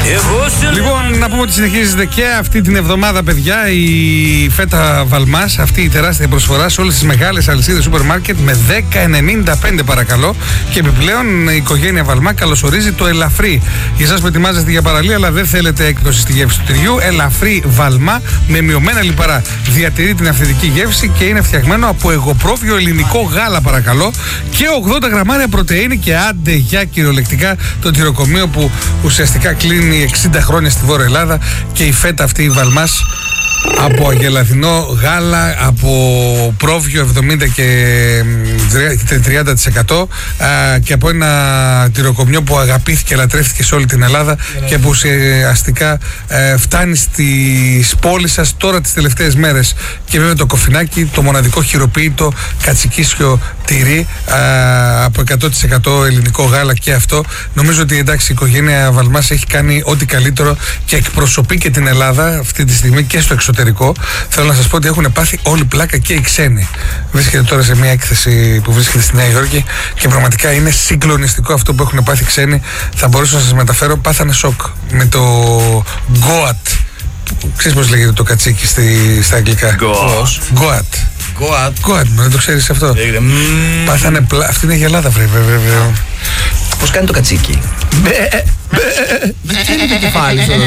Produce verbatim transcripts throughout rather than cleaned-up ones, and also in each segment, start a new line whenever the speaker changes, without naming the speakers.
Λοιπόν, να πούμε ότι συνεχίζεται και αυτή την εβδομάδα, παιδιά, η φέτα Βαλμάς, αυτή η τεράστια προσφορά σε όλες τις μεγάλες αλυσίδες σούπερ μάρκετ με δέκα ενενήντα πέντε παρακαλώ. Και επιπλέον η οικογένεια Βαλμά καλωσορίζει το ελαφρύ. Για εσάς που ετοιμάζεστε για παραλία αλλά δεν θέλετε έκπτωση στη γεύση του τυριού, ελαφρύ Βαλμά με μειωμένα λιπαρά. Διατηρεί την αυθεντική γεύση και είναι φτιαγμένο από εγωπρόβιο ελληνικό γάλα, παρακαλώ. Και ογδόντα γραμμάρια πρωτεΐνη και άντε για κυριολεκτικά το τυροκομείο που ουσιαστικά κλείνει εξήντα χρόνια στη Βόρεια Ελλάδα. Και η φέτα αυτή η Βαλμάς από αγελαθινό γάλα, από πρόβιο εβδομήντα και τριάντα τοις εκατό και από ένα τυροκομείο που αγαπήθηκε και λατρεύτηκε σε όλη την Ελλάδα και που ουσιαστικά φτάνει στις πόλεις σας τώρα τις τελευταίες μέρες. Και βέβαια το κοφινάκι, το μοναδικό χειροποίητο κατσικίσιο τυρί από εκατό τοις εκατό ελληνικό γάλα και αυτό. Νομίζω ότι εντάξει, η οικογένεια Βαλμάς έχει κάνει ό,τι καλύτερο και εκπροσωπεί και την Ελλάδα αυτή τη στιγμή και στο εξωτερικό. Θέλω να σας πω ότι έχουν πάθει όλη πλάκα και οι ξένοι. Βρίσκεται τώρα σε μια έκθεση που βρίσκεται στη Νέα Υόρκη και πραγματικά είναι συγκλονιστικό αυτό που έχουν πάθει οι ξένοι. Θα μπορούσα να σας μεταφέρω, πάθανε σοκ με το γκόατ. Ξέρεις πώς λέγεται το κατσίκι στη, στα αγγλικά? Γκόατ.
Γκόατ.
Γκόατ, δεν το ξέρεις αυτό? Πάθανε πλάκα. Αυτή είναι η γελάδα, βέβαια.
Πώς κάνει το κατσίκι? Τι είναι το κεφάλι σου?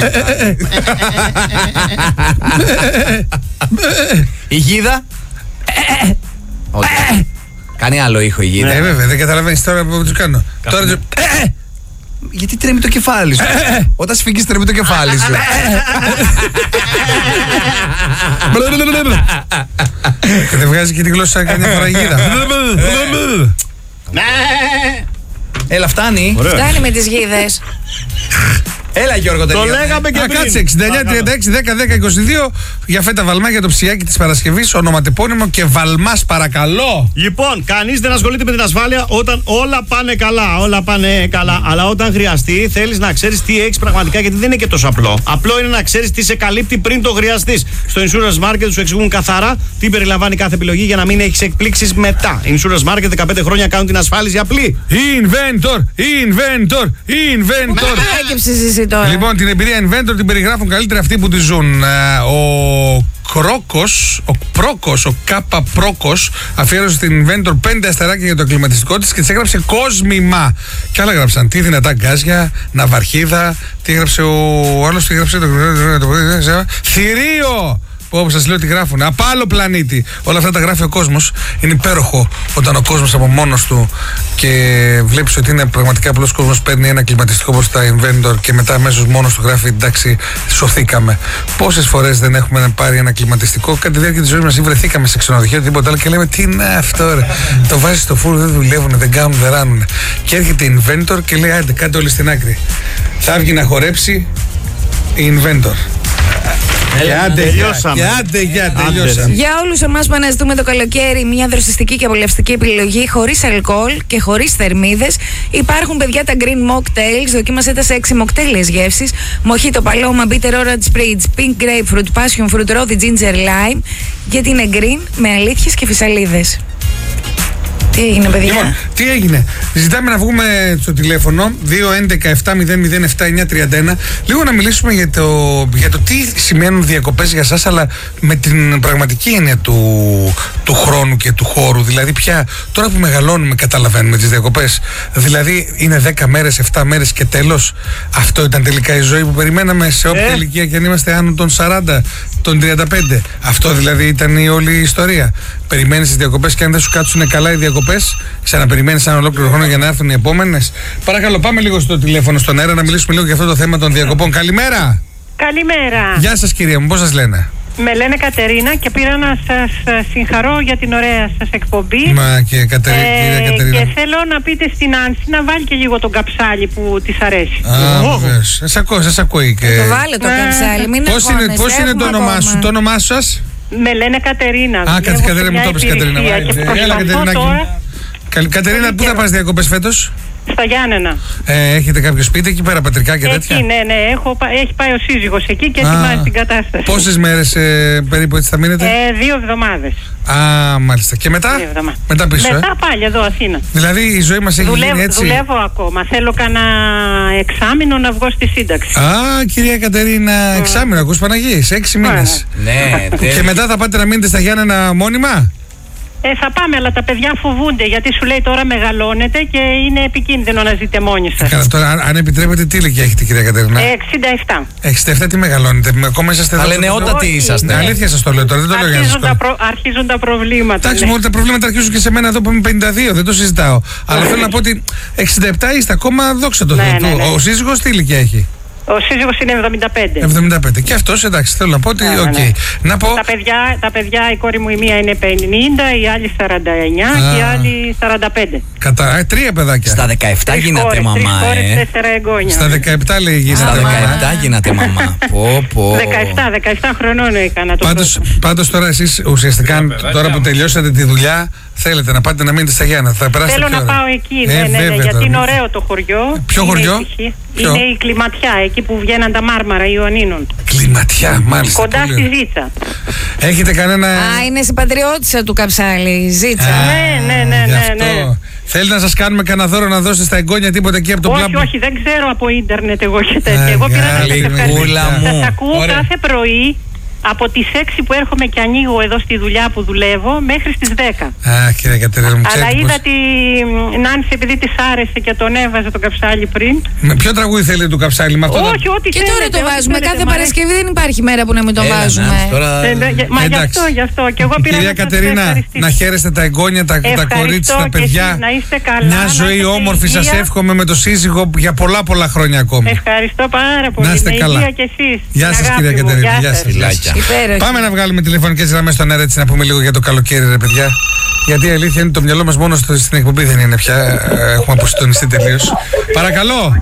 Η γίδα? Όχι. Κάνει άλλο ήχο η γίδα.
Ε, βέβαια, δεν καταλαβαίνεις τώρα που τους κάνω. Τώρα.
Γιατί τρέμει το κεφάλι σου? Όταν σφίγγεις τρέμει το κεφάλι σου.
Και δεν βγάζει και τη γλώσσα καμιά φορά η γίδα.
Έλα, φτάνει.
Φτάνει με τις γίδες.
Έλα, Γιώργο, τελείω.
Το λέγαμε και πριν.
Κάτσε, εξήντα εννιά τριάντα έξι δέκα δέκα είκοσι δύο για φέτα Βαλμά για το ψιάκι της Παρασκευής, ονοματεπώνυμο και Βαλμάς, παρακαλώ.
Λοιπόν, κανείς δεν ασχολείται με την ασφάλεια όταν όλα πάνε καλά. Όλα πάνε καλά. Αλλά όταν χρειαστεί, θέλεις να ξέρεις τι έχεις πραγματικά, γιατί δεν είναι και τόσο απλό. Απλό είναι να ξέρεις τι σε καλύπτει πριν το χρειαστείς. Στο Insurance Market σου εξηγούν καθαρά τι περιλαμβάνει κάθε επιλογή για να μην έχεις εκπλήξεις μετά. Insurance Market δεκαπέντε χρόνια κάνουν την ασφάλιση απλή.
Inventor, Inventor, Inventor.
Τώρα.
Λοιπόν, την εμπειρία Inventor την περιγράφουν καλύτερα αυτοί που τη ζουν. Ο Κρόκος, ο Πρόκος, ο Κάπα Πρόκος αφιέρωσε στην Inventor πέντε αστεράκια για το κλιματιστικό της και της έγραψε κόσμημα. Και άλλα γράψαν τι δυνατά γκάζια, ναυαρχίδα, τι έγραψε ο άλλος, τι έγραψε το θηρίο. Όπως σας λέω τι γράφουν, από άλλο πλανήτη. Όλα αυτά τα γράφει ο κόσμος. Είναι υπέροχο όταν ο κόσμος από μόνος του και βλέπεις ότι είναι πραγματικά απλός κόσμος, παίρνει ένα κλιματιστικό όπως τα Inventor και μετά αμέσως μόνος του γράφει εντάξει, σωθήκαμε. Πόσες φορές δεν έχουμε πάρει ένα κλιματιστικό κατά τη διάρκεια της ζωής μας ή βρεθήκαμε σε ξενοδοχείο ή τίποτα άλλο και λέμε τι είναι αυτό, ρε. Το βάζεις στο φούρνο, δεν δουλεύουν, δεν κάνουν, δεν ράνουν. Και έρχεται η Inventor και λέει άντε, κάντε όλοι στην άκρη. Θα βγει να χορέψει η Inventor.
Και άντε, τελειώσαμε.
Και άντε, για τελειώσαμε.
Για όλους εμάς που αναζητούμε το καλοκαίρι μια δροσιστική και απολαυστική επιλογή χωρίς αλκοόλ και χωρίς θερμίδες, υπάρχουν, παιδιά, τα Green Mocktails. Δοκίμασέ τα σε έξι μοκτέλειες γεύσεις: Mojito, Paloma, Bitter Orange Spritz, Pink Grapefruit, Passion Fruit, Rosy Ginger Lime. Γιατί είναι green με αλήθειες και φυσαλίδες. Τι έγινε, παιδιά?
Λοιπόν, τι έγινε? Ζητάμε να βγούμε στο τηλέφωνο δύο έντεκα επτά μηδέν μηδέν επτά εννιά τριάντα ένα. Λίγο να μιλήσουμε για το, για το τι σημαίνουν διακοπές για σας, αλλά με την πραγματική έννοια του, του χρόνου και του χώρου. Δηλαδή, πια τώρα που μεγαλώνουμε, καταλαβαίνουμε τις διακοπές. Δηλαδή, είναι δέκα μέρες, επτά μέρες και τέλος. Αυτό ήταν τελικά η ζωή που περιμέναμε σε όποια ε. ηλικία και αν είμαστε άνω των σαράντα, των τριάντα πέντε. Αυτό δηλαδή ήταν η όλη η ιστορία. Περιμένεις τις διακοπές και αν δεν σου κάτσουν καλά οι διακοπές, ξαναπεριμένεις ένα ολόκληρο χρόνο για να έρθουν οι επόμενες. Παρακαλώ, πάμε λίγο στο τηλέφωνο στον αέρα να μιλήσουμε λίγο για αυτό το θέμα των διακοπών. Καλημέρα.
Καλημέρα.
Γεια σας, κυρία μου, πώς σας λένε?
Με λένε Κατερίνα και πήρα να σας συγχαρώ για την ωραία σας εκπομπή.
Μα και Κατερί... ε, κυρία Κατερίνα.
Και θέλω να πείτε στην Άνση να βάλει και λίγο τον καψάλι που της αρέσει.
Α, βεβαίως. Σας ακούω, σας ακούει και...
Το βάλε το καψάλι, μην
πώς είναι, πώς είναι το όνομά σου, το όνομά σας?
Με λένε Κατερίνα.
Α, κάτσε Κατερίνα, μου το είπες, Κατερίνα. Έλα, Κατερίνα. Κατερίνα, πού θα πας διακοπές φέτος?
Στα Γιάννενα.
Ε, έχετε κάποιο σπίτι εκεί πέρα, πατρικά και τέτοια?
Εκεί, ναι, ναι. Έχω, έχει πάει ο σύζυγος εκεί και ετοιμάζει την κατάσταση.
Πόσες μέρες ε, περίπου έτσι θα μείνετε?
Ε, δύο εβδομάδες.
Α, μάλιστα. Και μετά? Μετά πίσω.
Μετά
ε?
πάλι εδώ Αθήνα.
Δηλαδή η ζωή μας έχει
δουλεύω,
γίνει έτσι.
Δουλεύω ακόμα. Θέλω κανένα εξάμηνο να βγω στη σύνταξη.
Α, κυρία Κατερίνα, mm. εξάμηνο, ακούς Παναγή, σε έξι μήνες.
Ναι,
και μετά θα πάτε να μείνετε στα Γιάννενα μόνιμα?
Ε, θα πάμε, αλλά τα παιδιά φοβούνται γιατί σου λέει τώρα μεγαλώνετε και είναι επικίνδυνο να ζείτε μόνοι σας.
Καλά, τώρα, αν, αν επιτρέπετε, τι ηλικία έχετε, κυρία Κατερίνα?
Ε, εξήντα επτά.
εξήντα επτά, τι μεγαλώνετε, ακόμα είσαστε εδώ?
Αλλά νεότατοι είσαστε.
Ναι, αλήθεια σας το λέω τώρα, δεν το λέω για να σας
τα προ... Αρχίζουν τα προβλήματα.
Εντάξει,
ναι.
μόνο τα προβλήματα αρχίζουν και σε μένα εδώ που είμαι πενήντα δύο, δεν το συζητάω. Αλλά θέλω να πω ότι εξήντα επτά είστε ακόμα, δόξα τω Θεώ.
Ναι, ναι, ναι.
Ο σύζυγος τι ηλικία έχει?
Ο σύζυγος είναι εβδομήντα πέντε.
εβδομήντα πέντε. Και αυτός, εντάξει, θέλω να πω ότι.
Ναι,
οκ.
ναι.
Να πω.
Τα παιδιά, τα παιδιά, η κόρη μου η μία είναι πενήντα, η άλλη σαράντα εννιά
Α.
και η άλλη σαράντα πέντε.
Κατά. Ε, τρία παιδάκια.
Στα δεκαεπτά
Τρεις
γίνατε
κόρες,
μαμά,
τρεις κόρες,
ε.
τέσσερα εγγόνια.
Στα δεκαεπτά λέει γίνατε.
Στα
μαμά.
δεκαεπτά γίνατε μαμά. Πω, πω.
δεκαεπτά, δεκαεπτά χρονών έκανα το
Πάντως,
πρώτο.
πάντως τώρα εσείς ουσιαστικά τώρα που τελειώσατε τη δουλειά θέλετε να πάτε να μείνετε στα Γιάννα. Θα περάσετε
Θέλω
πιο
να
ωραία.
πάω εκεί,
Ε,
ναι, ναι, ναι,
βέβαια
γιατί
τώρα.
είναι ωραίο το χωριό.
Ποιο
Είναι
χωριό?
ησυχή.
Ποιο?
Είναι η Κλιματιά, εκεί που βγαίναν τα Μάρμαρα Ιωαννίνων.
Κλιματιά, μάλιστα.
Κοντά
πολύ
στη
ωραία.
Ζήτσα.
Έχετε κανένα.
Α, είναι συμπατριώτησα του Καψάλη, Ζήτσα.
Α,
Ναι, ναι, ναι,
γι'
ναι,
αυτό.
ναι.
Θέλει να σας κάνουμε κανένα δώρο να δώσετε στα εγγόνια τίποτα εκεί από το
Όχι,
πλάμπο?
όχι, δεν ξέρω από ίντερνετ εγώ και τέτοια.
Αγάπη
Εγώ πήρα να σας
μου.
ευχαριστήσω.
μου.
Σας ακούω
Ωραία.
κάθε πρωί από τις έξι που έρχομαι και ανοίγω εδώ στη δουλειά που δουλεύω μέχρι στις δέκα.
Α, κύριε Κατερίνα, μου
Αλλά
ξέρετε
είδα
πώς...
τη Νάνση επειδή της άρεσε και τον έβαζε τον Καψάλη πριν.
Με ποιο τραγούδι θέλετε του Καψάλη, με αυτό? το-
Όχι, ό,τι
Και
θέλετε,
τώρα το
ό,τι
βάζουμε.
θέλετε,
Κάθε
μ' αρέσει.
Παρασκευή δεν υπάρχει μέρα που να μην το
Έλα,
βάζουμε.
Νάνση, τώρα-
Ε, ναι, για- Μα γι'
Εντάξει.
αυτό, γι' αυτό. Και εγώ πήρα
Κυρία
να σας
Κατερίνα,
ευχαριστήσω.
να χαίρεστε τα εγγόνια, τα, τα
Ευχαριστώ
κορίτσια, τα
και
παιδιά.
εσείς, να είστε καλά,
Μια
να
ζωή
έχετε
όμορφη σας
υγεία.
εύχομαι με το σύζυγο για πολλά πολλά χρόνια ακόμη.
Ευχαριστώ πάρα πολύ.
Να είστε
Με
καλά.
υγεία και εσείς.
Γεια
Την
σας,
αγάπη
κυρία
μου.
Κατερίνα.
Γεια
Γεια
σας.
σας.
Φιλάκια.
Υπέροχη.
Πάμε να βγάλουμε τηλεφωνικές γραμμές στον αέρα έτσι να πούμε λίγο για το καλοκαίρι, ρε παιδιά. Γιατί η αλήθεια είναι το μυαλό μας μόνο στο, στην εκπομπή δεν είναι πια. ε, Έχουμε αποσυντονιστεί τελείως. Παρακαλώ.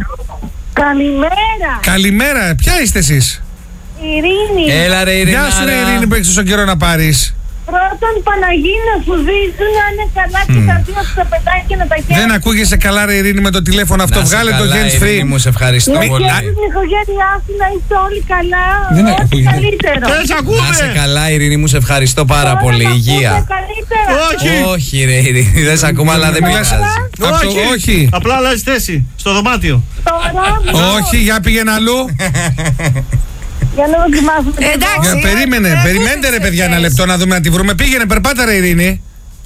Καλημέρα!
Καλημέρα. Ποια είστε εσείς?
Ειρήνη!
Έλα ρε Ειρηνάρα.
Γεια σου, ρε Ειρήνη, που έχεις τόσο καιρό να πάρεις.
Πρώτον, Παναγί να σου ζήσουν να είναι καλά και τα δύο στα παιδάκια να τα χαίρουν.
Δεν ακούγεσαι καλά, ρε Ειρήνη, με το τηλέφωνο αυτό.
Να σε
Βγάλε το
καλά,
hands
Ειρήνη
free.
μου, σε ευχαριστώ
Να
πολύ.
χαίρεις την οικογένειά σου, να είστε όλοι καλά.
Δεν
Ό,τι
ακούγεται.
καλύτερο.
Να σε καλά, Ειρήνη μου, σε ευχαριστώ πάρα
Τώρα
πολύ.
να ακούμε
Υγεία.
καλύτερα.
Όχι. Όχι, ρε Ειρήνη, δεν σε ακούμε, αλλά δεν
Μιλάς-
πειράζει.
Απ' το- όχι.
Απλά αλλάζει θέση στο δωμάτιο.
Τώρα,
Όχι, για πήγαινε αλλού.
για να δοκιμάσουμε.
Εντάξει.
Για, περίμενε,
ε,
περιμένετε ρε
σε
παιδιά ένα
θέση.
λεπτό να δούμε να τη βρούμε. Πήγαινε, περπάτα ρε Ειρήνη.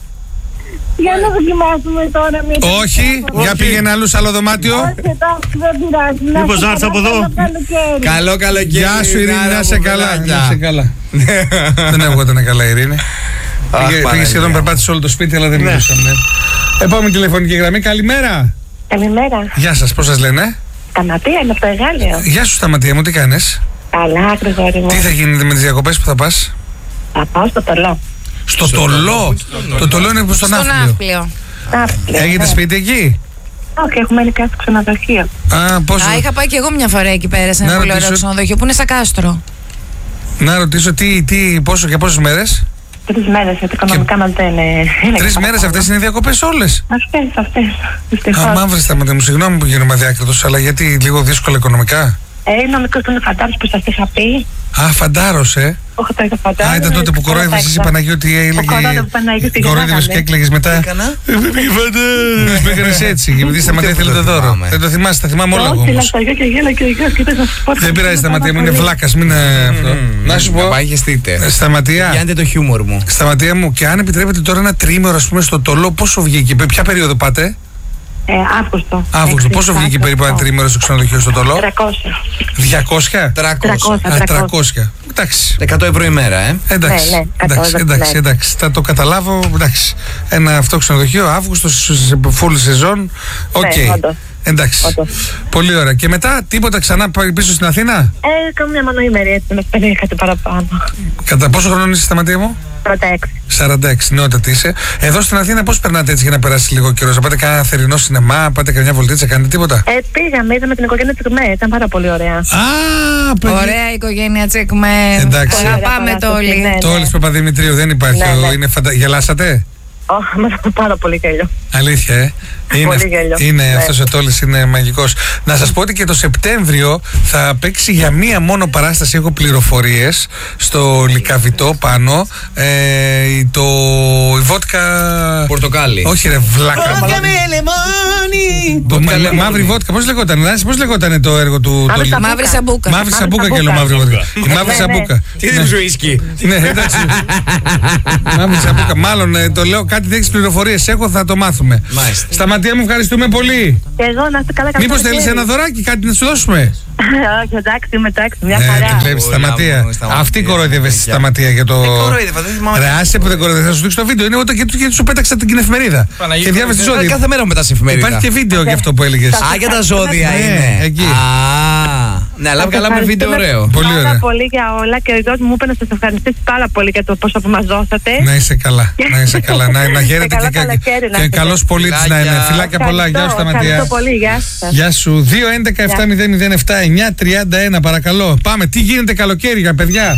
Για να δοκιμάσουμε τώρα. μια
Όχι,
τέτοια
για πήγαινε αλλού σε άλλο δωμάτιο.
Όχι, εντάξει, δεν πειράζει. Να
Μήπως
είστε
να έρθω από
καλά,
εδώ.
καλό καλοκαίρι.
Καλό καλοκαίρι.
Γεια σου Ειρήνη, να είσαι
μου,
καλά.
παιδάκια.
Να είσαι καλά. Δεν έβγαινε καλά η Ειρήνη.
Αχ,
Πήγε- Πήγε
Παναγία.
σχεδόν περπάτησε όλο το σπίτι, αλλά δεν μιλούσαμε. Επόμενη τηλεφωνική γραμμή, καλημέρα.
Καλημέρα.
Γεια σας, πώς σας λένε?
Σταματία είναι από το Εγάλεο.
Γεια σου Σταματία μου, τι κάνεις?
Καλά, Γρηγόρη μου.
Τι θα γίνεται με τις διακοπές που θα πας?
Θα πάω στο Τολό.
Στο Τολό. Το Τολό είναι προς τον
Στον
Ναύπλιο.
Ναύπλιο.
Ναύπλιο,
Έχετε
ναι.
σπίτι εκεί?
Όχι, έχουμε μείνει στο ξενοδοχείο.
Α, πόσο...
Α, είχα πάει και εγώ μια φορά εκεί πέρα σε ένα
Να
πολύ ωραίο
ρωτήσω.
ξενοδοχείο που είναι στα Κάστρο.
Να ρωτήσω τι, τι, πόσο και πόσες μέρες?
Τρεις μέρες, γιατί οικονομικά μας δεν είναι.
Τρεις μέρες αυτές είναι οι διακοπές όλες.
Αυτές, αυτές.
Α,
Δυστυχώς.
μαύρη Σταματία μου, συγγνώμη που γίνομαι αδιάκριτος, αλλά γιατί λίγο δύσκολα οικονομικά?
Ε, είναι ο μικρός που είναι φαντάρος που σας είχα πει.
Α, φαντάρος, ε.
Όχι, το είχα φαντάρο.
Α, ήταν τότε που κορόιδεες η Παναγία ότι έλεγε.
κορόιδευε ο Παναγιώτης και
Κορόιδευες και
γελάγανε.
έκλαιγες μετά.
Έκανα.
Ε, πήγε φαντάρος. Με έκανες έτσι. Και επειδή Σταματία
Ούτε που
θέλετε
το
δώρο.
θυμάμαι.
Δεν το θυμάσαι, τα θυμάμαι όλα εγώ
Όχι,
όμως.
λασταγιά και γέλα και γέλα και δεν θα σου πω.
Δεν πειράζει Σταματία μου, είναι βλάκας, μην είναι αυτό. Να σου πω.
Να πάει χεστείτε.
Σταματία.
Πιάνετε το χιούμορ μου.
Σταματία μου, και αν επιτρέπετε τώρα ένα τρίμηνο, ας πούμε, στο Τολό, πόσο βγήκε, ποια περίοδο πάτε?
Ε, Αύγουστο.
Αύγουστο.
Έξι,
Πόσο βγήκε
επτά,
περίπου ένα
οκτώ.
τρίμηνο στο ξενοδοχείο στο Τολό?
τριακόσια.
διακόσια.
τριακόσια.
Α, τριακόσια. Εντάξει.
εκατό ευρώ ημέρα, ε.
Εντάξει,
Ναι, ναι,
εντάξει,
κατάλαβα,
εντάξει,
ναι.
εντάξει, θα το καταλάβω, εντάξει. Ένα αυτό ξενοδοχείο, Αύγουστο, σε full σεζόν, οκ.
Ναι, όντως.
Εντάξει,
Όντως.
πολύ ωραία. Και μετά τίποτα ξανά πάει πίσω στην Αθήνα?
Ε, κάνω μια μονοήμερη έτσι, με πέντε κάτι παραπάνω.
Κατά πόσο χρόνο είσαι Σταματία μου?
Πρώτα έξι.
σαράντα έξι, νεότατη είσαι. Εδώ στην Αθήνα πώς περνάτε έτσι για να περάσει λίγο καιρό? Θα πάτε κανένα θερινό σινεμά, πάτε καμιά βολτίτσα, κάνετε τίποτα?
Ε, πήγαμε, είδαμε την οικογένεια Τσεκμέ, ήταν πάρα πολύ ωραία.
Α, παιδιά.
Ωραία οικογένεια Τσεκμέ.
Εντάξει.
Το αγαπάμε το όλοι.
Ναι,
Το
ναι.
όλες Παπαδημητρίου δεν υπάρχει.
Ναι, ναι.
Είναι φαντα... Γελάσατε?
Oh, με πάρα πολύ γέλιο.
Αλήθεια, ε. Είναι,
Πολύ γέλιο.
είναι
Ναι.
αυτός ο Τόλης είναι μαγικός. Να σας πω ότι και το Σεπτέμβριο θα παίξει για μία μόνο παράσταση, έχω πληροφορίες, στο Λυκαβητό πάνω, ε, το η βότκα...
Πορτοκάλι.
Όχι ρε βλάκα.
Βότκα με λεμόνι.
Το μα- μαύρη βότκα, πώς λεγόταν, Νάση, πώς λεγόταν το έργο του
Μαύρη
Τόλη?
σαμπούκα.
Μαύρη σαμπούκα.
Μαύρη σαμπούκα και λέω
σαμπούκα.
μαύρη βότκα. Η μαύρη
Ναι, ναι.
σαμπούκα.
Τι δίνει σου ίσκι.
Ναι, εντάξει. Μαύρη σαμπούκα. Μάλλον ε, το λέω, κάτι τέτοιες πληροφορίες έχω, θα το μάθουμε.
Μάλιστα.
Σταματία μου, ευχαριστούμε πολύ.
Και εγώ να είστε καλά. καλά
Μήπως θέλεις ένα δωράκι, κάτι να σου δώσουμε?
Όχι, εντάξει, είμαι εντάξει, μια
Ναι,
χαρά.
τη βλέπεις,
Όλα
Σταματία.
μου, Σταματία.
Αυτή κοροϊδεύεσαι στη Σταματία για το.
Δεν κοροϊδεύα, δεν θυμάμαι.
Ρε, άσε που δεν κοροϊδεύεσαι, θα σου δείξω το βίντεο. Είναι όταν και του- και σου πέταξα την εφημερίδα.
Παναγία
Και
μου,
διάβασε τη
ε,
ζώδια.
Κάθε μέρα μετά σε εφημερίδα.
Υπάρχει και βίντεο για αυτό που έλεγε.
Α, για τα ζώδια
Ναι,
είναι.
εκεί.
Α, ναι, αλλά καλά με βίντεο ωραίο.
Πολύ
Πάρα
ωραία.
πολύ για όλα και ο Γιώργος μου είπε να σας ευχαριστήσει πάρα πολύ για το πόσο που μας δώσατε.
Να είσαι καλά. Να είσαι καλά. Να, να χαίρετε
Καλό
και,
καλοκαίρι να
και
είστε.
καλό πολίτη να είναι.
Φιλάκια.
Φιλάκια πολλά. Γεια σου, Σταματία.
Ευχαριστώ πολύ, γεια σας.
Γεια σου. δύο έντεκα επτά μηδέν μηδέν επτά εννιά τριάντα ένα παρακαλώ. Πάμε. Τι γίνεται καλοκαίρι για παιδιά?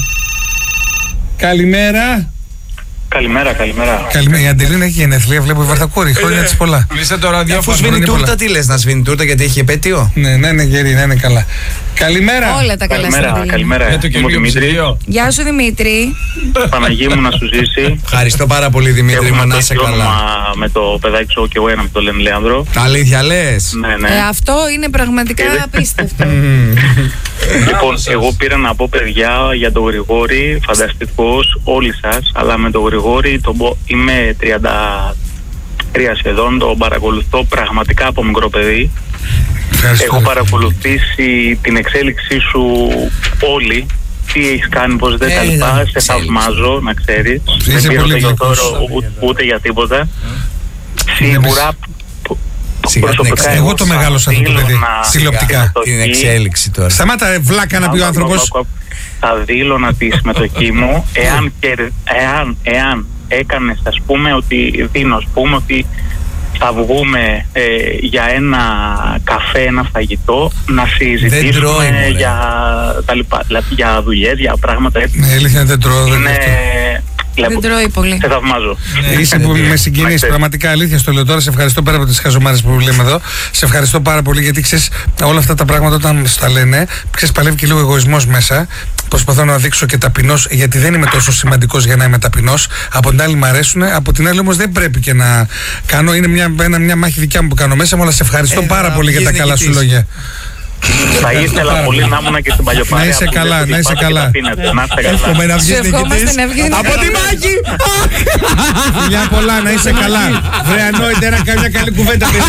Καλημέρα.
Καλημέρα, καλημέρα.
Καλημέρα. Η Αντελίνα έχει γενέθλια. Βλέπω η Βαρθακούρη. Χρόνια τη πολλά.
Κλείσε το ραδιόφωνο. Αφού
Χρόνια
σβήνει
πολλά.
τούρτα, τι λες, να σβήνει τούρτα γιατί έχει επέτειο.
Ναι, να είναι γερή, να είναι καλά. Καλημέρα.
Όλα τα καλά στην
Καλημέρα,
Αντελίνα.
καλημέρα. Είμαι ο Δημήτρη.
Γεια σου Δημήτρη.
Παναγία μου να σου ζήσει.
Ευχαριστώ πάρα πολύ Δημήτρη
Έχουμε
μου, να
το
είσαι
ίδιο
καλά.
όνομα με το παιδάκι σου και εγώ ένα με το λένε Λέανδρο.
Αλήθεια λες.
Ναι,
Ε,
ναι.
αυτό είναι πραγματικά
Ε, δε-
απίστευτο.
Λοιπόν, εγώ πήρα να πω παιδιά για τον Γρηγόρη, φανταστικός όλοι σας, αλλά με τον Γρηγόρη τον πω, είμαι τριάντα τρία σχεδόν, τον παρακολουθώ πραγματικά από μικρό παιδί.
Ευχαριστώ.
Έχω παρακολουθήσει την εξέλιξή σου όλη. Τι έχεις κάνει, πώς δεν τα
Ε,
λοιπά. Σε
εξέλιξη.
θαυμάζω, να ξέρεις.
Είσαι
Δεν πήρα
πολύ
το για
γλυκός.
δώρο, ούτε, ούτε για τίποτα.
Είναι
Σίγουρα π-
Σιγά την
προσωπικά
εξέλιξη.
Εγώ το
θα
μεγάλωσα αυτό το
δήλωνα
παιδί. Τηλεοπτικά.
Την εξέλιξη τώρα.
Σταμάτα, ρε, βλάκα να πει ο
Άκου,
άνθρωπος.
άκου, άκου. Θα δήλωνα τη συμμετοχή μου εάν, κερ- εάν, εάν έκανες, ας πούμε, ότι δίνω, ας πούμε, ότι θα βγούμε ε, για ένα καφέ, ένα φαγητό, να
τρώει,
συζητήσουμε
μωρέ.
για τα λοιπά, δηλαδή για δουλειές, για πράγματα έτσι.
Ναι, αλήθεια δεν τρώω. δεν
Είναι...
αυτό.
Δεν τρώει πολύ.
Σε θαυμάζω.
Είσαι που με συγκινείς,
Μάλιστα.
πραγματικά αλήθεια στο λέω τώρα. Σε ευχαριστώ πέρα από τις χαζομάρες που λέμε εδώ. Σε ευχαριστώ πάρα πολύ γιατί ξέρεις όλα αυτά τα πράγματα όταν στα λένε, ξέρεις παλεύει και λίγο εγωισμός μέσα. Προσπαθώ να δείξω και ταπεινός, γιατί δεν είμαι τόσο σημαντικός για να είμαι ταπεινός. Από την άλλη μου αρέσουν, από την άλλη όμως δεν πρέπει και να κάνω. Είναι μια, ένα, μια μάχη δικιά μου που κάνω μέσα μου, αλλά σε ευχαριστώ
Ε,
πάρα
να
πολύ για τα
βγεις
καλά σου
νικητής.
λόγια.
Θα ήθελα
πάρα
πολύ
πολύ.
να ήμουν και στην παλιοπάρια.
Να είσαι
που
καλά,
δεν
να είσαι
πάτε και
καλά.
τα αφήνετε. Να είστε
Εύχομαι
καλά.
να
Σου
βγεις
ευχόμαστε
νικητής.
να βγεις
Από
νικητής.
τη μάχη!
Φιλιά πολλά, να είσαι καλά. Βρε ανόητε, να κάνει μια καλή κουβέντα. παιδί.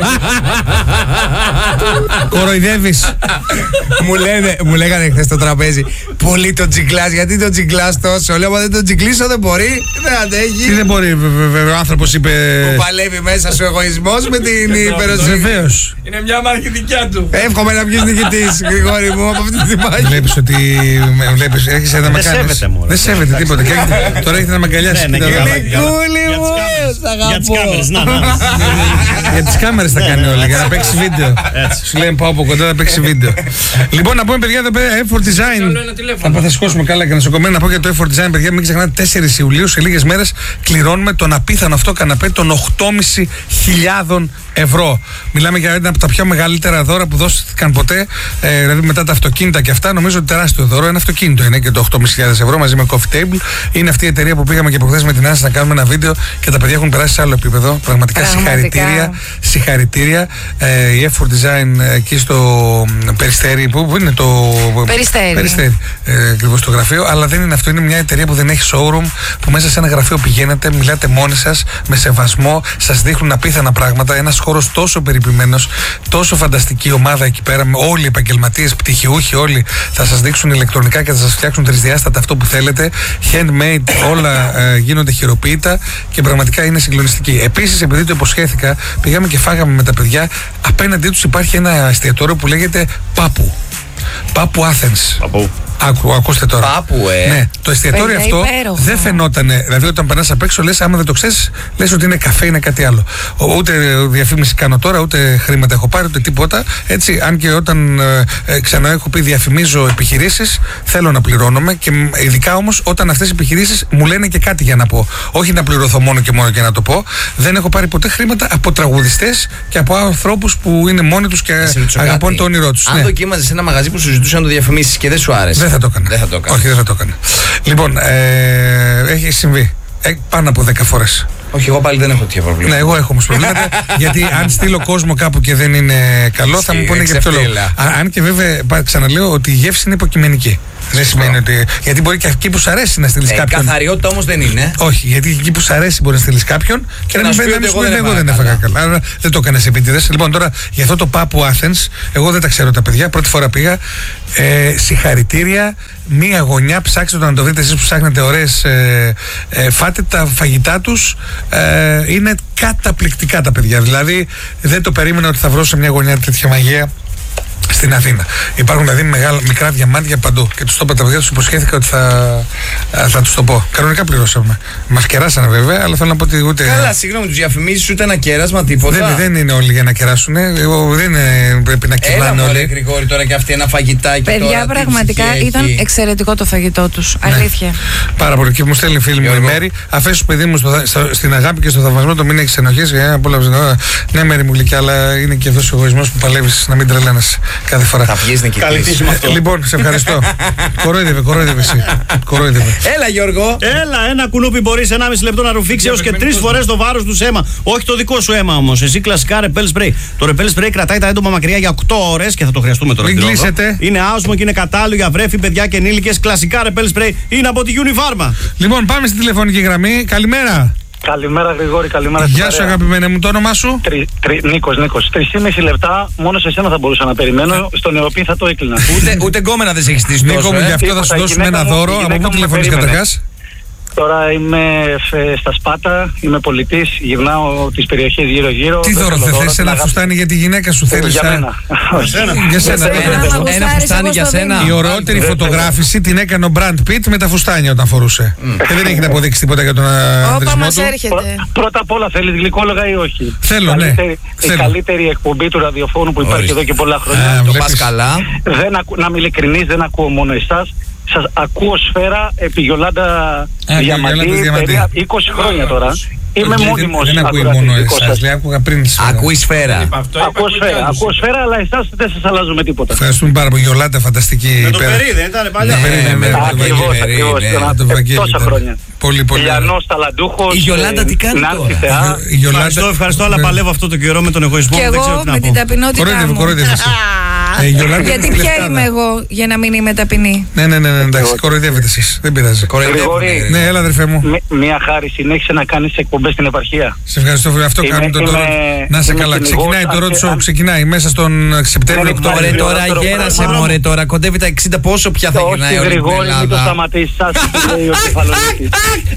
Κοροϊδεύεις.
μου, λένε, μου λέγανε χθες στο τραπέζι, πολύ τον τζιγκλάς, γιατί τον τζιγκλάς τόσο. Λέω, μα δεν τον τζιγκλίσω, δεν μπορεί, δεν
Τι
αντέχει.
δεν μπορεί, βε- βε- βε- ο άνθρωπος είπε.
Που παλεύει μέσα σου ο εγωισμός με την υπεροσύνη.
Βεβαίως.
Είναι μια μάχη δικιά του.
Εύχομαι να βγεις νικητής, Γρηγόρη μου, από αυτή τη μάχη.
Βλέπεις ότι. με- Βλέπεις, έχεις ένα
Δεν
με κάνεις.
σέβεται, μωρέ.
Δεν σέβεται τίποτα. Και έχετε- τώρα έχετε να με αγκαλιάσει.
Ναι, ναι,
Κοίτα
και
εδώ.
λέει-
Γλυκούλη
Για τις
μου,
κάμερες.
σ'
Για τις κάμερες, να,
αγαπώ.
να.
Για τις κάμερες τα κάνει όλα, για να παίξει βίντεο.
Έτσι.
Σου λέει πάω από κοντά να παίξει βίντεο. Λοιπόν, να πούμε παιδιά εδώ πέρα Effort Design.
Άλλο ένα τηλέφωνο.
Θα θα σηκώσουμε καλά και νοσοκομείο. Να πω για το Effort Design, παιδιά, μην ξεχνάτε τέσσερις Ιουλίου σε λίγες μέρες κληρώνουμε τον απίθανο αυτό καναπέ των οκτώ χιλιάδες πεντακόσια ευρώ. Μιλάμε για ένα από τα πιο μεγαλύτερα δώρα που δώστηκαν ποτέ. Ε, δηλαδή μετά τα αυτοκίνητα και αυτά, νομίζω ότι τεράστιο δώρο. Ένα αυτοκίνητο είναι και το οκτώ χιλιάδες ευρώ μαζί με Coffee Table. Είναι αυτή η εταιρεία που πήγαμε και προχθές με την Άση να κάνουμε ένα βίντεο και τα παιδιά έχουν περάσει σε άλλο επίπεδο. Πραγματικά,
Πραγματικά.
συγχαρητήρια. Συγχαρητήρια. Ε, η Effort Design ε, εκεί στο μ, Περιστέρι, που, που είναι το.
Περιστέρι.
Περιστέρι. Ε, ακριβώς το γραφείο, αλλά δεν είναι αυτό. Είναι μια εταιρεία που δεν έχει showroom, που μέσα σε ένα γραφείο πηγαίνετε, μιλάτε μόνοι σας, με σεβασμό, σας δείχνουν απίθανα πράγματα. Ένας χώρος τόσο περιποιημένος, τόσο φανταστική ομάδα εκεί πέρα, με όλοι οι επαγγελματίες, πτυχιούχοι, όλοι θα σας δείξουν ηλεκτρονικά και θα σας φτιάξουν τρισδιάστατα αυτό που θέλετε. Handmade, όλα ε, γίνονται χειροποίητα και πραγματικά είναι συγκλονιστική. Επίσης, επειδή το υποσχέθηκα, πήγαμε και φάγαμε με τα παιδιά. Απέναντί τους υπάρχει ένα εστιατόριο που λέγεται Πάπου. Πάπου Athens.
Από
Άκου, ακούστε τώρα.
Πάπου, ε.
Ναι, το εστιατόριο
Παιδιά,
αυτό
υπέροχο.
δεν φαινότανε. Δηλαδή, όταν περνά απ' έξω, λε, άμα δεν το ξέρει, λε ότι είναι καφέ, είναι κάτι άλλο. Ο- Ούτε διαφήμιση κάνω τώρα, ούτε χρήματα έχω πάρει, ούτε τίποτα. Έτσι, αν και όταν ε, ε, ξανά έχω πει διαφημίζω επιχειρήσεις, θέλω να πληρώνομαι και μ, ειδικά όμως όταν αυτές οι επιχειρήσεις μου λένε και κάτι για να πω. Όχι να πληρωθώ μόνο και μόνο και να το πω. Δεν έχω πάρει ποτέ χρήματα από τραγουδιστές και από ανθρώπους που είναι μόνοι τους και
Να σε ρωτήσω
αγαπούν
κάτι.
το όνειρό τους.
Αν
Ναι.
δοκίμαζε σε ένα μαγαζί που σου ζητούσαν να το διαφημίσει και δεν σου άρεσε.
Δεν θα το έκανα.
Δεν θα το έκανα.
Όχι, δεν θα το έκανα. Λοιπόν, ε, έχει συμβεί. Ε, πάνω από δέκα φορές.
Όχι, εγώ πάλι δεν έχω τέτοια προβλήματα.
Ναι, εγώ έχω όμως προβλήματα. Γιατί αν στείλω κόσμο κάπου και δεν είναι καλό, θα μου πούνε και αυτό λόγο.
Ξεφτύλα.
Α- Αν και βέβαια, πα- ξαναλέω ότι η γεύση είναι υποκειμενική. Δεν σημαίνει ότι. Γιατί μπορεί και εκεί που σου αρέσει να στείλει
Ε,
κάποιον.
καθαριότητα όμως δεν είναι.
Όχι, γιατί εκεί που σου αρέσει μπορεί να στείλει κάποιον και να
να
μην
σου πει
πει
ότι
να
εγώ
σου πει,
δεν
εγώ δεν
έφαγα
έφαγα καλά. Άρα δεν το έκανε επίτηδε. Λοιπόν, τώρα για αυτό το Πάπου Athens, εγώ δεν τα ξέρω τα παιδιά. Πρώτη φορά πήγα. Ε, συγχαρητήρια. Μία γωνιά, ψάξτε το να το βρείτε εσείς που ψάχνετε ωραίες. Ε, ε, φάτε τα φαγητά τους. Ε, είναι καταπληκτικά τα παιδιά. Δηλαδή δεν το περίμενα ότι θα βρω σε μια γωνιά τέτοια μαγεία στην Αθήνα. Υπάρχουν δηλαδή μεγάλα, μικρά διαμάντια παντού. Και του το είπα τα παιδιά, του υποσχέθηκα ότι θα, θα του το πω. Κανονικά πληρώσαμε. Μα κεράσανε βέβαια, αλλά θέλω να πω ότι ούτε.
Καλά, συγγνώμη, του διαφημίζει ούτε ένα κέρασμα, τίποτα.
Δεν, δεν είναι όλοι για να κεράσουν. Εγώ, δεν είναι, πρέπει να
Έλα
κερνάνε
μωρέ
όλοι.
Γρηγόρη τώρα και αυτή ένα φαγητάκι.
Παιδιά,
τώρα, τι
πραγματικά
ψυχή
ήταν
έχει.
εξαιρετικό το φαγητό τους. Αλήθεια.
Πάρα πολύ. Και μου στέλνει φίλη μου η
Γιώργο.
Μέρη. Αφέσου παιδί μου στο, στο, στην αγάπη και στο θαυμασμό το μην έχει ενοχές. Ε, απόλαυσε. Ναι, Μέρη μου γλυκιά, αλλά είναι και αυτό ο εγωισμό που παλεύει να μην τρελαίνεσαι κάθε φορά.
Θα βγει να
Καλή
κυκλίσει.
τύχη με αυτό.
Λοιπόν, σε ευχαριστώ. κορόιδευε, κορόιδευε εσύ. Κορόιδευε.
Έλα Γιώργο.
Έλα, ένα κουνούπι μπορεί σε ενάμιση λεπτό να ρουφήξει έω και τρει φορέ το βάρο του σε αίμα. Όχι το δικό σου αίμα όμως. Εσύ κλασικά ρεπέλ spray. Το ρεπέλ spray κρατάει τα έντομα μακριά για οκτώ ώρες και θα το χρειαστούμε τώρα.
Μην
στην οδό.
κλείσετε.
Είναι άσμο και είναι κατάλληλο για βρέφη, παιδιά και ενήλικες. Κλασικά ρεπέλ spray είναι από τη Unifarma.
Λοιπόν, πάμε στην τηλεφωνική γραμμή. Καλημέρα.
Καλημέρα Γρηγόρη, καλημέρα.
Γεια σου, αγαπημένε μου, το όνομά σου.
Τρι, τρι, Νίκος, Νίκος. Τρεις και μισή λεπτά μόνο σε σένα θα μπορούσα να περιμένω. Στον Εωπή θα το έκλεινα.
Ούτε, ούτε γκόμενα δεν σε έχει στήσει
Νίκο
τόσο.
μου,
ε.
γι' αυτό θα
Τίποτα,
σου
η
δώσουμε
γυναίκα
ένα
μου-
δώρο.
η
Από
γυναίκα
πού
μου
τηλεφωνείς
με περίμενε.
καταρχάς?
Τώρα είμαι ε, στα Σπάτα, είμαι πολιτής, γυρνάω τις περιοχές γύρω-γύρω.
Τι
δεν
δώρο
θέλω
θε,
δώρο,
θες
την
ένα
αγάπη.
φουστάνι για τη γυναίκα σου, θέλεις?
Για
α?
μένα.
Για σένα.
σένα.
ναι.
Άμα
Ένα
γουστάρεις,
φουστάνι
εγώ
για
στο
σένα.
δίνω.
Η ωραιότερη
δεν
φωτογράφηση την έκανε ο Brad Pitt με τα φουστάνια όταν φορούσε. Και δεν έχει να αποδείξει τίποτα για τον
Όπα,
ανδρισμό
μας
του.
έρχεται.
Πρω- Πρώτα απ' όλα θέλεις γλυκόλογα ή όχι?
Θέλω, ναι.
Καλύτερη-
Θέλω.
Η καλύτερη εκπομπή του ραδιοφώνου που υπάρχει
Ορίστε.
εδώ και πολλά
Α,
χρόνια.
Το
βλέπεις.
πας καλά.
Δεν ακου, να είμαι ειλικρινής, δεν ακούω μόνο εσάς. Σας ακούω σφαίρα επί Γιολάντα
Γιολάντα
Διαμαντή,
Διαμαντή.
περίπου είκοσι χρόνια τώρα. Είμαι
Όχι, δεν-
μόνιμος
Δεν ακούει
ακροατής
μόνο
δικός
εσάς,
σας.
λέει, άκουγα πριν τη σφαίρα.
Ακούει σφαίρα.
Ακούω σφαίρα, ακούω σφαίρα, αλλά εσάς δεν σας αλλάζω με τίποτα.
Ευχαριστούμε πάρα πολύ. Γιολάντα, φανταστική.
Με το
πέρα.
περί, δεν ήταν παλιά.
Ναι, ναι, ναι,
με
ναι,
το
το
Βαγγέλη,
Ακριβώς,
Βαγγέλη,
ακριβώς.
ναι.
Τώρα,
Το
ε,
Βαγγέλη
Τόσα
ήταν.
χρόνια.
Πολύ, πολύ. ωραία.
Λιανός, Ταλαντούχος.
Η Γιολάντα τι κάνει
Νάνση
τώρα?
Θεά.
Η Γιολάντα-
Ευχαριστώ, ευχαριστώ, αλλά
Ναι.
παλεύω αυτό το καιρό με τον εγωισμό
Και
μου. Δεν ξέρω
εγώ
τι να
με
πω.
την ταπεινότητά
Κορόιδευε,
μου.
κορόιδευε εσύ. Ε, η Γιολάντα
Γιατί
είναι
ποια
λεφτάδα.
είμαι εγώ για να μην είμαι ταπεινή.
Ναι, ναι, ναι, ναι, εντάξει, κοροϊδεύετε εσείς. Δεν πειράζει.
Γρηγόρη.
Ναι, έλα αδερφέ μου.
Μ- Μία χάρη, συνέχισε να κάνεις εκπομπές στην επαρχία.
Σε ευχαριστώ φίλε. Αυτό
Είμαι-
κάνουμε το
είμαι-
τώρα. Να σε
είμαι
καλά.
κυνηγός,
Ξεκινάει το
αν
ρότσο,
και- αν-
ξεκινάει μέσα στον Σεπτέμβριο,
Ναι,
Οκτώβριο.
Μωρέ
Ωραία,
τώρα
τώρα
γέρασε
πράγμα.
μωρέ τώρα. Κοντεύει τα εξήντα, πόσο πια θα γυρνάει
Όχι
όλη την
Γρηγόρη, μην το
Ελλάδα.
σταματήσεις. Σας το λέει ο κεφαλονίτης.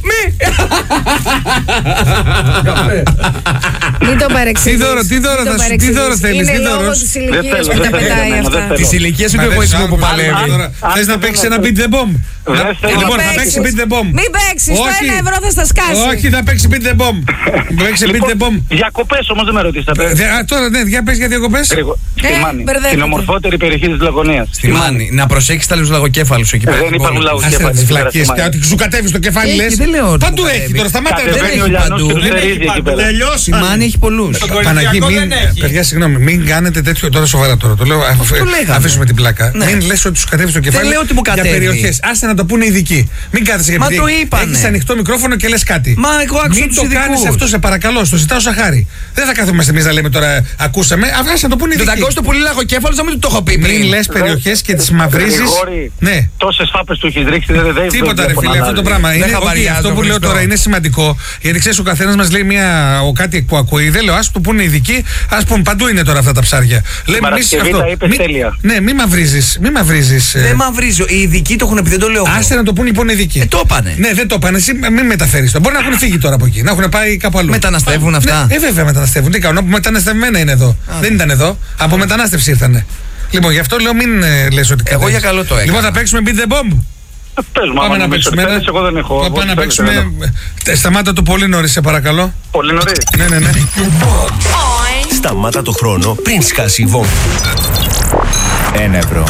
Μην το παρεξηγείς.
Τι δώρο, τι δώρο
Μην το
θα σου- τι δώρο
παρεξηγείς.
θέλεις, τι
Είναι λόγω
δώρος?
της
Δεν
ηλικίας
θέλω,
που τα
δεν θέλω,
πετάει
δεν
αυτά.
θέλω.
Τη ηλικία του
Μα
και
δεν
εγωισμού που
σ' άκουσα
παλεύει.
τώρα.
Αν-
Θες να
αν
παίξεις
θέλω
ένα
να
beat the bomb?
Δεν
Να-
θέλω.
Λοιπόν,
Μην
θα παίξει
παίξεις.
beat the bomb.
Μην παίξεις, το
Όχι.
ένα ευρώ θα στα σκάσει.
Όχι, θα παίξει beat the bomb. Παίξει beat the bomb.
Διακοπές όμως δεν με ρωτήσατε.
Δε- α, Τώρα, ναι, για πες για διακοπές.
Γρηγο- Στη
Ε,
Μάνη,
μπερδεύεται.
την ομορφότερη περιοχή της Λαγωνίας.
Στη Μάνη. Να προσέχεις τα λαγοκέφαλους εκεί πέρα.
Δεν υπάρχουν λαγοκέφαλους.
Άσε
κέφαλη,
τις
σήμερα
φλακίες
στη
και
Μάνη.
ότι σου κατέβει στο κεφάλι
Έχει,
λες.
δεν λέω ότι
Παντού
μου
έχει
κατέβει.
τώρα, σταμάτα.
Δεν
Κατεβαίνει
έχει
ο Λιανός
παντού.
και τους
Δεν
θερίζει
έχει
εκεί
παντού.
πέρα.
Τελειώσανε.
Στη Μάνη έχει πολλούς.
Παναγί, μην. Παιδιά, συγγνώμη, μην κάνετε τέτοιο. Τώρα σοβαρά τώρα. Το λέω. αφ-
το λέγαμε.
Αφήσουμε την πλάκα.
Ναι.
Μην λες ότι σου κατέβει στο κεφάλι.
λέω ότι μου
για
κατέβει.
περιοχές. Άστε να το πούνε ειδικοί. Μην κάθεσαι για
Μα
επειδή
το είπανε.
έχεις ανοιχτό μικρόφωνο και λες κάτι.
Μα εγώ άκουσα
Μην
τους
το
ειδικούς.
κάνεις αυτό, σε παρακαλώ. Στο ζητάω σαν χάρη. Δεν θα κάθομαστε εμείς να λέμε τώρα ακούσαμε. Αφού να το πούνε
Το
ειδικοί.
δαγκώσει το πολύ λαγοκέφαλος, να μην του το έχω πει
Μην
πριν.
λες περιοχές και τις μαυρίζεις.
Γρηγόρη,
Ναι.
τόσες φάπες του έχεις ρίξει. δεν- δεν-
Τίποτα
δεν
ρε
βλέπω
φίλε,
να
αυτό το
αλλάζει.
πράγμα.
Δεν
Είναι,
χαμπαριάζω,
okay, αυτό που λέω
Χριστό.
τώρα είναι σημαντικό. Γιατί ξέρει, ο καθένα μα λέει μια, ο κάτι που ακούει. Δεν λέω, α το πούνε ειδικοί, α πούμε παντού είναι τώρα αυτά τα ψάρια. Λέμε εμείς
Παρασκευή τα είπες
Μη-
τέλεια.
Ναι, μη μαυρίζεις, μη μαυρίζεις. ε,
Δεν μαυρίζω. Οι ειδικοί το έχουν πει, δεν το λέω. εγώ.
Άστε να το πούνε λοιπόν οι ειδικοί.
Ε, το είπανε.
Ναι, δεν το είπανε. Εσύ μην μεταφέρεις το. Μπορεί να έχουν φύγει τώρα από εκεί, να έχουν πάει κάπου αλλού.
Μεταναστεύουν αυτά.
Ναι, ε, βέβαια μεταναστεύουν. Τι κάνουν, από μεταναστευμένα είναι εδώ. Δεν ήταν εδώ. Από μετανάστευση ήρθανε. Λοιπόν, γι' αυτό λέω μην ε, λες ότι
Εγώ για καλό το έκανα.
Λοιπόν, θα παίξουμε Beat the Bomb.
Πες μου,
Πάμε
άμα
να
νομίζεις ότι
παίξουμε.
θέλεις, εγώ δεν έχω.
Πάμε να
θέλεις,
παίξουμε.
δεν έχω.
Σταμάτα το πολύ νωρίς, σε παρακαλώ.
Πολύ νωρίς.
Ναι, ναι, ναι.
Σταμάτα το χρόνο πριν σκάσει η βόμβα.
Ένα ευρώ.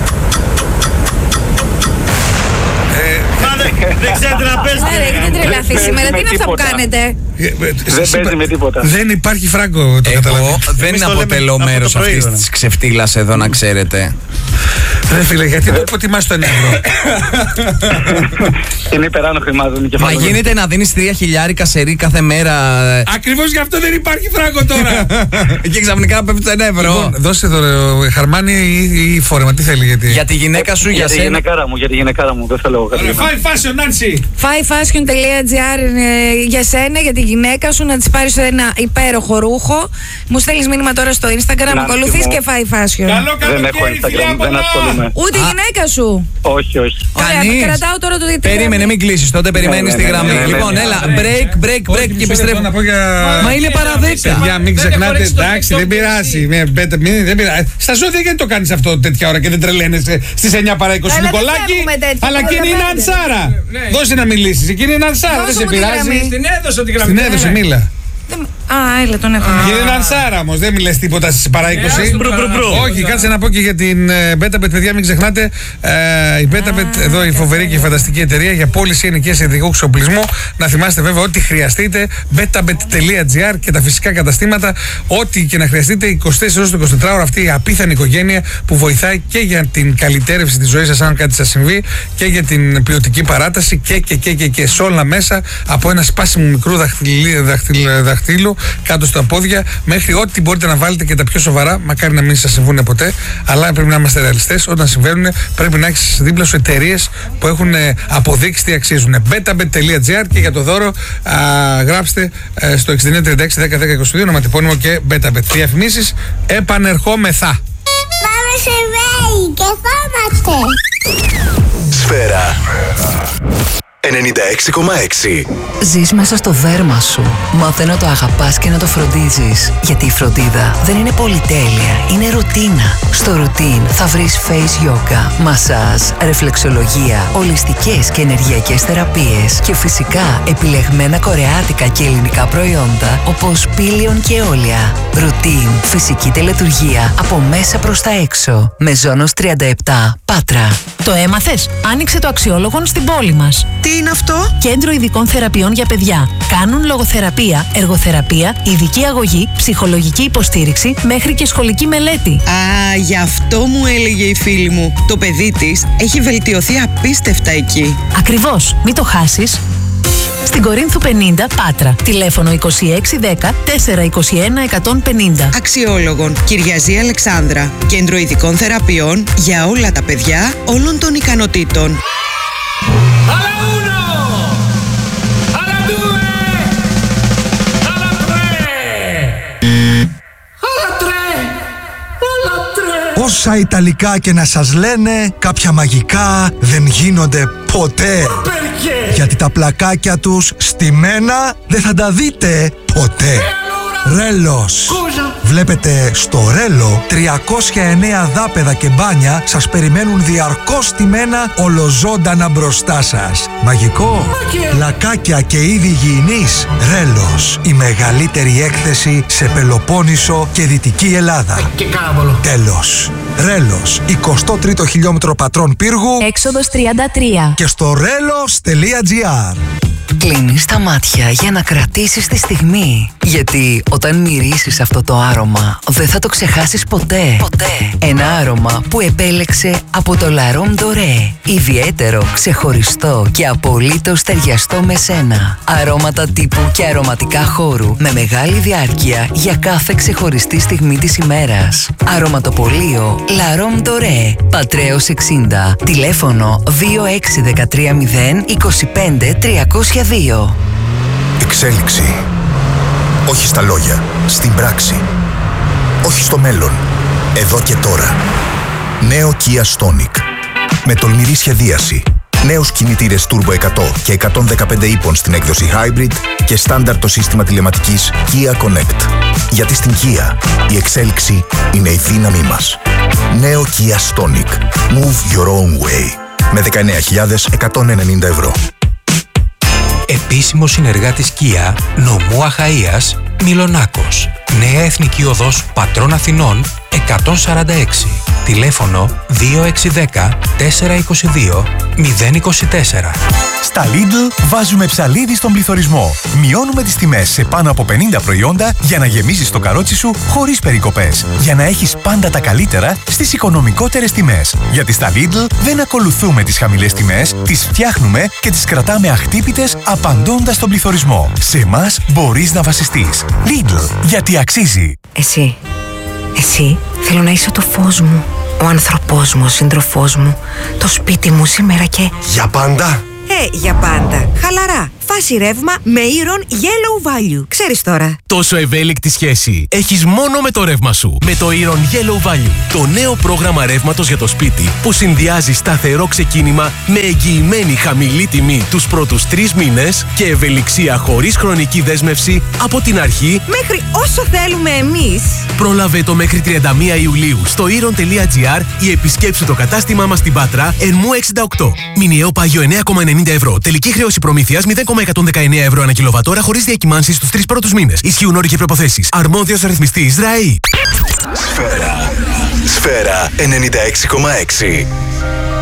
Δεν ξέρετε να παίζετε.
Άρα, έχετε τρελαθεί σήμερα. Τι είναι αυτά που κάνετε?
Δεν παίζει με τίποτα.
Δεν υπάρχει φράγκο, το
Εγώ
καταλαβαίνω.
δεν
Εμείς το
αποτελώ
λέμε από
μέρος
το πρωί,
αυτής
ναι.
της ξεφτύλας εδώ, να ξέρετε.
Ρε φίλε, γιατί το υποτιμάς το ένα ευρώ?
Είναι υπεράνω χρημάτων.
Μα γίνεται να δίνεις τρία χιλιάρικα σερί κάθε μέρα
Ακριβώς γι' αυτό δεν υπάρχει φράγκο τώρα.
και ξαφνικά πέφτει το ένα ευρώ.
Λοιπόν, δώσε το ρε, χαρμάνι ή, ή φόρεμα, τι θέλει, γιατί.
Για τη γυναίκα σου, για
Για τη
σένα.
γυναικάρα μου, για τη γυναικάρα μου, δεν θέλω εγώ κάτι.
Five fashion, Nancy.
five fashion dot gr είναι για σένα, για τη γυναίκα σου, να της πάρεις ένα υπέροχο ρούχο. Μου στέλνεις μήνυμα τώρα στο Instagram,
Να,
ακολουθείς
μου.
και five fashion.
Καλό
Δεν έχω
καλοκαίρι, φιλιά
Instagram, δεν
πολλά.
ασχολούμαι.
Ούτε η γυναίκα σου.
Όχι, όχι.
Ωραία,
Κανείς.
κρατάω τώρα το διετή.
Περίμενε, μην κλείσεις, τότε περιμένεις
ναι,
τη
ναι,
γραμμή.
ναι, ναι,
Λοιπόν,
ναι.
έλα, break, break, break και
μισό
επιστρέφω.
λεπτό να πω για-
Μα είναι παρά δέκα.
Παιδιά, μην ξεχνάτε, εντάξει, δεν πειράζει. με- μπέτε, μην- Δεν πειράζει. Στα ζώδια γιατί το κάνεις αυτό τέτοια ώρα και δεν τρελαίνεσαι στις εννιά παρά είκοσι,
Αλλά δεν
Νικολάκη.
φεύγουμε τέτοια,
Αλλά εκείνη είναι
πέντε.
Ανσάρα. Δώσε να μιλήσεις. Εκείνη είναι Ανσάρα, δεν
Δώσε
σε
μου τη
πειράζει.
γραμμή.
Την
έδωσε τη
Την έδωσε, μίλα.
Δεν- Α, έλα, τον έχω.
Εκείνη είναι Ανσάρα όμως, δεν μιλες τίποτα στις παρά είκοσι.
Μπρου, μπρου, μπρου.
Όχι, κάτσε να πω και για την ε, Betabet, παιδιά, μην ξεχνάτε. Ε, η Betabet, εδώ η φοβερή και η φανταστική εταιρεία για πώληση ενοικίας ειδικού εξοπλισμού. Να θυμάστε βέβαια ό,τι χρειαστείτε. betabet τελεία gr και τα φυσικά καταστήματα. Ό,τι και να χρειαστείτε, είκοσι τέσσερις ώρες το εικοσιτετράωρο, αυτή η απίθανη οικογένεια που βοηθάει και για την καλυτέρευση της ζωής σας, αν κάτι σας συμβεί, και για την ποιοτική παράταση και, και, και, και, και σε όλα μέσα, από ένα σπάσιμο μικρού δαχτυλί- δαχτυλ- δαχτύλου κάτω στα πόδια, μέχρι ό,τι μπορείτε να βάλετε και τα πιο σοβαρά. Μακάρι να μην σας συμβούν ποτέ, αλλά πρέπει να είμαστε ρεαλιστές. Όταν συμβαίνουν, πρέπει να έχεις δίπλα σου εταιρείες που έχουν ε, αποδείξει τι αξίζουν. betabet τελεία gr και για το δώρο α, γράψτε ε, στο εξήντα εννιά τριάντα έξι δέκα δέκα είκοσι δύο ονοματεπώνυμο και Betabet. Διαφημίσεις επανερχόμεθα.
Πάμε σε βέη και φάμαστε.
Σφαίρα ενενήντα έξι κόμμα έξι.
Ζεις μέσα στο δέρμα σου. Μάθε να το αγαπάς και να το φροντίζεις. Γιατί η φροντίδα δεν είναι πολυτέλεια, είναι ρουτίνα. Στο ρουτίν θα βρεις face yoga, μασάζ, ρεφλεξολογία, ολιστικές και ενεργειακές θεραπείες και φυσικά επιλεγμένα κορεάτικα και ελληνικά προϊόντα όπως πήλιον και όλια. Ρουτίν, φυσική τελετουργία από μέσα προς τα έξω. Με Ζώνος τριάντα επτά, Πάτρα.
Το έμαθες? Άνοιξε το Αξιόλογον στην πόλη μας.
Τι είναι αυτό?
Κέντρο ειδικών θεραπείων για παιδιά. Κάνουν λογοθεραπεία, εργοθεραπεία, ειδική αγωγή, ψυχολογική υποστήριξη μέχρι και σχολική μελέτη.
Α, γι' αυτό μου έλεγε η φίλη μου. Το παιδί της έχει βελτιωθεί απίστευτα εκεί.
Ακριβώς, μην το χάσεις. Στην Κορίνθου πενήντα, Πάτρα. Τηλέφωνο είκοσι έξι δέκα τετρακόσια είκοσι ένα εκατόν πενήντα.
Αξιόλογον, Κυριαζή Αλεξάνδρα. Κέντρο ειδικών θεραπείων για όλα τα παιδιά όλων των ικανοτήτων.
Όσα Ιταλικά και να σας λένε, κάποια μαγικά δεν γίνονται ποτέ. Γιατί τα πλακάκια τους στημένα δεν θα τα δείτε ποτέ. Ρέλος. Βλέπετε στο Ρέλο τριακόσια εννέα δάπεδα και μπάνια σας περιμένουν διαρκώς στημένα ολοζώντανα μπροστά σας. Μαγικό. Πλακάκια και είδη υγιεινής. Ρέλος. Η μεγαλύτερη έκθεση σε Πελοπόννησο και Δυτική Ελλάδα. Τέλος. Ρέλος. εικοστό τρίτο χιλιόμετρο πατρών πύργου.
Έξοδος τριάντα τρία.
Και στο ρέλος τελεία gr.
Κλείνεις τα μάτια για να κρατήσεις τη στιγμή. Γιατί όταν μυρίσεις αυτό το άρωμα, δεν θα το ξεχάσεις ποτέ. Ποτέ. Ένα άρωμα που επέλεξε από το La Rome Doré. Ιδιαίτερο, ξεχωριστό και απολύτως ταιριαστό με σένα. Αρώματα τύπου και αρωματικά χώρου με μεγάλη διάρκεια για κάθε ξεχωριστή στιγμή της ημέρας. Αρωματοπωλείο La Rome Doré. Πατρέως εξήντα. Τηλέφωνο δύο έξι ένα τρία μηδέν είκοσι πέντε τριακόσια δύο.
Εξέλιξη. Όχι στα λόγια, στην πράξη. Όχι στο μέλλον, εδώ και τώρα. Νέο Kia Stonic. Με τολμηρή σχεδίαση, Νέους κινητήρες Turbo εκατό και εκατόν δεκαπέντε ύπων στην έκδοση Hybrid και στάνταρ το σύστημα τηλεματικής Kia Connect. Γιατί στην Kia η εξέλιξη είναι η δύναμή μας. Νέο Kia Stonic. Move your own way. Με δεκαεννέα χιλιάδες εκατόν ενενήντα ευρώ.
Επίσημος συνεργάτης Kia, νομού Αχαΐας, Μιλονάκος. Νέα Εθνική Οδός Πατρών Αθηνών εκατόν σαράντα έξι. Τηλέφωνο δύο έξι ένα μηδέν τέσσερα είκοσι δύο μηδέν είκοσι τέσσερα.
Στα Lidl βάζουμε ψαλίδι στον πληθωρισμό. Μειώνουμε τις τιμές σε πάνω από πενήντα προϊόντα για να γεμίζεις το καρότσι σου χωρίς περικοπές. Για να έχεις πάντα τα καλύτερα στις οικονομικότερες τιμές. Γιατί στα Lidl δεν ακολουθούμε τις χαμηλές τιμές, τις φτιάχνουμε και τις κρατάμε αχτύπητες απαντώντας στον πληθωρισμό. Σε εμάς μπορείς να βασιστείς. Lidl, γιατί αξίζει.
Εσύ, εσύ θέλω να είσαι το φως μου, ο άνθρωπός μου, ο σύντροφός μου, το σπίτι μου σήμερα και...
Για πάντα.
Ε, για πάντα. Χαλαρά. Φάση ρεύμα με Iron Yellow Value. Ξέρεις τώρα.
Τόσο ευέλικτη σχέση έχεις μόνο με το ρεύμα σου. Με το Iron Yellow Value. Το νέο πρόγραμμα ρεύματος για το σπίτι που συνδυάζει σταθερό ξεκίνημα με εγγυημένη χαμηλή τιμή τους πρώτους τρεις μήνες και ευελιξία χωρίς χρονική δέσμευση από την αρχή
μέχρι όσο θέλουμε εμείς.
Πρόλαβε το μέχρι τριάντα μία Ιουλίου στο iron τελεία gr ή επισκέψου το κατάστημά μας στην Πάτρα, Ερμού εξήντα οκτώ. Μηνιαίο πάγιο εννέα κόμμα ενενήντα ευρώ. Τελική χρέωση προμήθειας μηδέν κόμμα εκατόν δεκαεννέα ευρώ ανά κιλοβατόρα χωρίς διακυμάνσεις στους τρεις πρώτους μήνες. Ισχύουν όροι και προϋποθέσεις. Αρμόδιος αριθμιστής ΡΑΗ.
Σφαίρα. Σφαίρα ενενήντα έξι κόμμα έξι.